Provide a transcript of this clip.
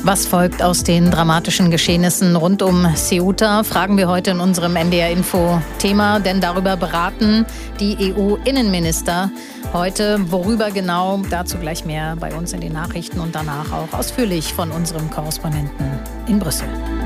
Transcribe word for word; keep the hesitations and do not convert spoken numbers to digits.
Was folgt aus den dramatischen Geschehnissen rund um Ceuta, fragen wir heute in unserem N D R-Info-Thema, denn darüber beraten die E U-Innenminister heute. Worüber genau, dazu gleich mehr bei uns in den Nachrichten und danach auch ausführlich von unserem Korrespondenten in Brüssel.